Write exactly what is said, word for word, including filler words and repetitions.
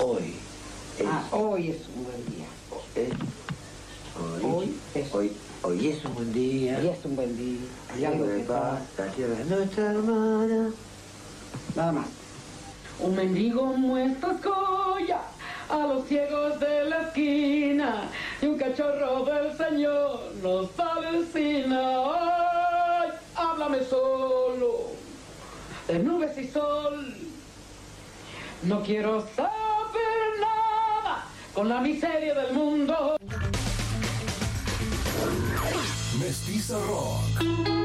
Hoy es, Ah, hoy es un buen día. es- hoy, Hoy es- hoy, hoy es un buen día. Hoy es un buen día. Hay algo que pasa. La tierra es nuestra hermana. Nada más. Un mendigo muestra Goya a los ciegos de la esquina y un cachorro del Señor nos alucina. Ay, háblame solo de nubes y sol. No quiero saber nada con la miseria del mundo. Mestiza Rock.